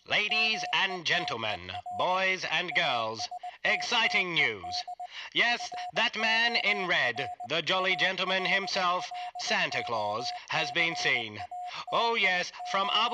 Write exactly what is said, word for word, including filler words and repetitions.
Ladies and gentlemen, boys and girls, exciting news. Yes, that man in red, the jolly gentleman himself, Santa Claus, has been seen. Oh yes, from Abu